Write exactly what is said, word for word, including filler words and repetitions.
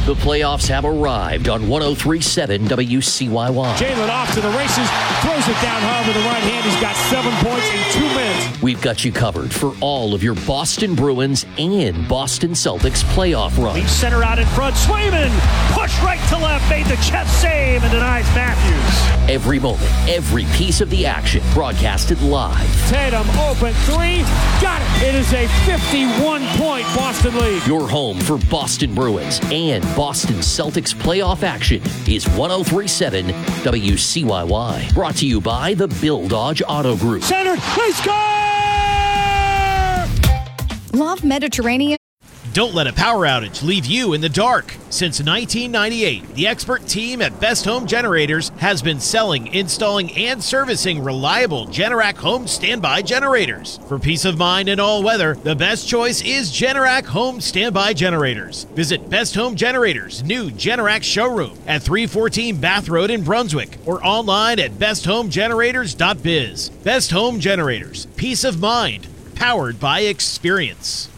The playoffs have arrived on one oh three point seven W C Y Y. Jalen off to the races, throws it down hard with the right hand. He's got seven points in two minutes. We've got you covered for all of your Boston Bruins and Boston Celtics playoff run. Leaves center out in front. Swayman, push right to left, made the chest save and denies Matthews. Every moment, every piece of the action broadcasted live. Tatum open three, got it. It is a fifty-one point Boston lead. Your home for Boston Bruins and Boston Celtics playoff action is one oh three point seven W C Y Y. Brought to you by the Bill Dodge Auto Group. Center, they score! Love Mediterranean. Don't let a power outage leave you in the dark. Since nineteen ninety-eight, the expert team at Best Home Generators has been selling, installing, and servicing reliable Generac home standby generators. For peace of mind in all weather, the best choice is Generac home standby generators. Visit Best Home Generators' new Generac showroom at three fourteen Bath Road in Brunswick or online at best home generators dot biz. Best Home Generators, peace of mind, powered by experience.